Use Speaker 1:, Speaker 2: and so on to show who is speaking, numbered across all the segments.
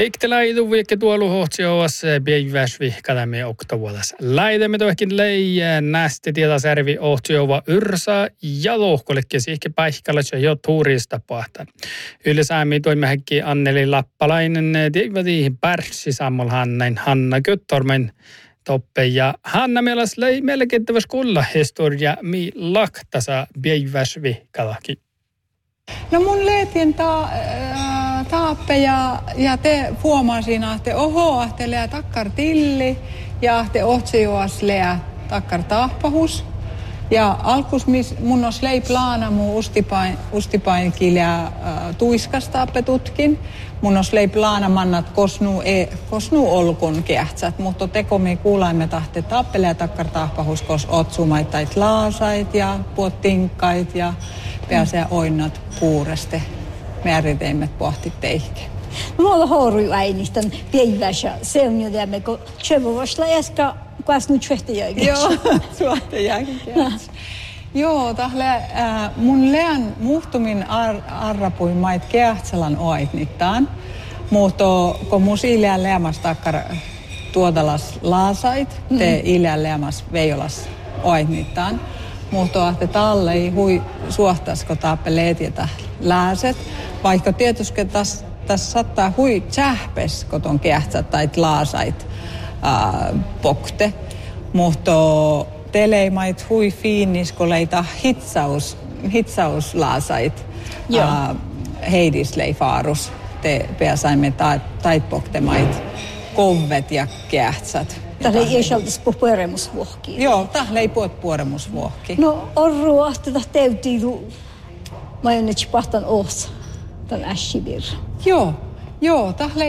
Speaker 1: Iktelaidu viikki tuolu hohtsioas päiväsvi kadami oktovuodas. Laitamme tohkin leijää nästi tietasärvi hohtsiova yrsa ja lohkollekin siihki paikalla se jo tuurista pahtan. Ylisäämi toimehäkki Anneli Lappalainen tiivatiihin pärsi sammolhannain Hanna Göttormen toppe ja Hanna mielas lei melkettäväs kulla historia mi laktasa päiväsvi kadaki.
Speaker 2: No mun leetien taappe ja te huomasin, että ahte lää takkar tilli ja te ohtsioas lää takkar taappahus. Ja alkus mun os lei plaana mun ustipain kilää tuiskastaappe tutkin. Mun os lei plaana mannat kosnu olkun kehtsät, mutta tekomi kuulaimme tahte taappele ja takkar taappahus kos otsumaitait laasait ja puottinkkait ja pääsee oinnat puureste. Määriteimet pohti teihke.
Speaker 3: No mulla horui ainistan päivässä seunjodämme, kun tjövovosla äsken kasnu tjehtäjäkin.
Speaker 2: Joo, tjehtäjäkin. Joo, tahle mun leän muhtumin arrapui mait kehtsalan oaitnittaan. Mutta kun mun ileän leämas takkar tuodalas laasait, te ileän leämas veijolas oaitnittaan. Mutta ahte talle ei hui suohtasko taappe leetietä lääset. Vaikka tietysti tässä saattaa hui tsähpes, kun on kehtsät tai laasait pokte. Mutta teleimait hui fiinnis, kun leita hitsauslaasait heidislei faarus. Te pääsaimme taitpoktemait kovet ja kehtsät.
Speaker 3: Tällä ei sieltäs puoremusvuohki.
Speaker 2: Joo, tällä ei puoremusvuohki.
Speaker 3: No orru ahteta teutiin, mä en nyt pahtan osa, tämän ässibir.
Speaker 2: Joo, tällä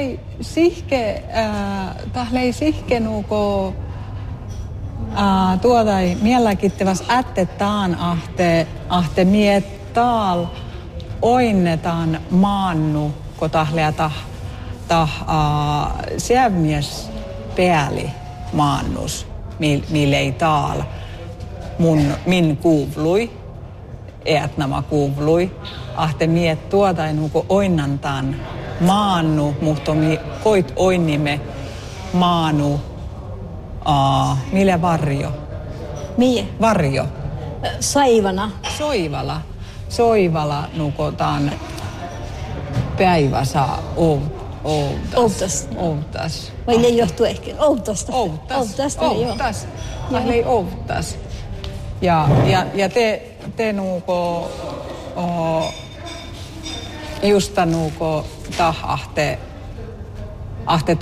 Speaker 2: ei sihke nuuko tuodai mieläkittäväs ättetään ahte miettaal oinnetaan maannu, kun tahlea sievmies pääli maannus, mille ei taal min kuuvlui, nämä kuuvlui. Ahte miet tuotai nuko oinnantaan maannu, mutta koit oinnimme maanu, mille varjo?
Speaker 3: Mie?
Speaker 2: Varjo.
Speaker 3: Saivana.
Speaker 2: Soivala nuko taan päivässä outas.
Speaker 3: Vai ne johtuu ehkä outasta?
Speaker 2: Outas. Ei outas. Ja te nuuko justa nuuko ahte